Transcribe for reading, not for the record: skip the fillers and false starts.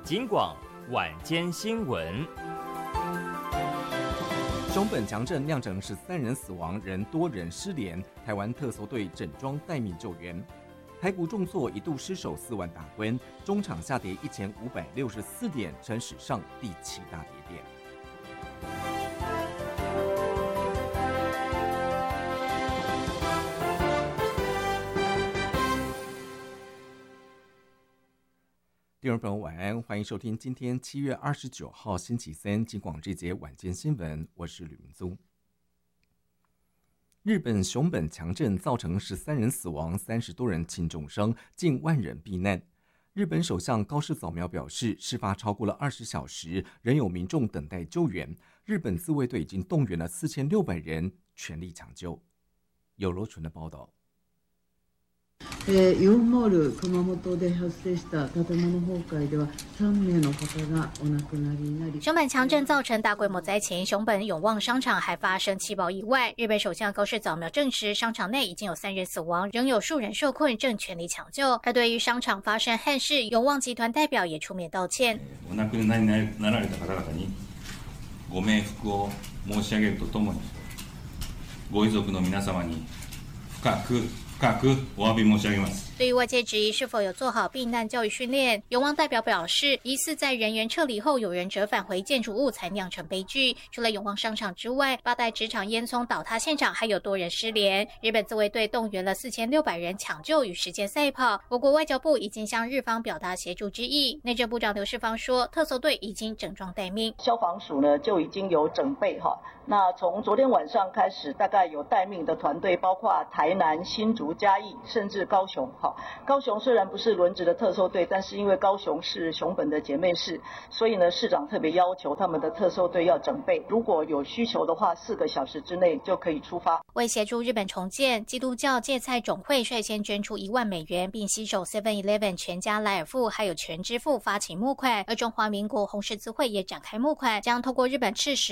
警广晚间新闻。 熊本强震酿成13人死亡，仍多人失联。台湾特搜队整装待命救援。台股重挫，一度失守4万大关，中场下跌1564点，成史上第7大跌点。听众朋友晚安，欢迎收听今天7月29号星期三警广这节晚间新闻，我是吕明宗。日本熊本强震造成13人死亡，30多人轻重伤，近万人避难。日本首相高市早苗表示，事发超过了20小时，仍有民众等待救援。日本自卫队已经动员了4600人，全力抢救。有罗纯的报道。 イオンモール熊本で発生した建物崩壊では3名の方がお亡くなりになり。 熊本强震造成大规模灾情，熊本永旺商场还发生气爆意外。日本首相高市早苗证实，商场内已经有3人死亡，仍有数人受困，正全力抢救。而对于商场发生憾事，永旺集团代表也出面道歉。 お亡くなりになられた方々にご冥福を申し上げるとともに、ご遺族の皆様に深くお詫び申し上げます。 对于外界质疑是否有做好避难教育训练，永旺代表表示，疑似在人员撤离后，有人折返回建筑物才酿成悲剧。除了永旺商场之外，8代纸厂烟囱倒塌现场还有多人失联。日本自卫队动员了4600人抢救与时间赛跑。我国外交部已经向日方表达协助之意。内政部长刘世芳说，特搜队已经整装待命， 消防署呢就已经有整备哈。那从昨天晚上开始，大概有待命的团队，包括台南、新竹、嘉义，甚至高雄哈。高雄虽然不是轮值的特搜队，但是因为高雄是熊本的姐妹市，所以呢，市长特别要求他们的特搜队要整备，如果有需求的话，4个小时之内就可以出发。 为协助日本重建，基督教芥菜总会率先捐出1万美元，并携手 7-Eleven 全家莱尔富还有全支付发起募款，而中华民国红十字会也展开募款，将透过日本赤石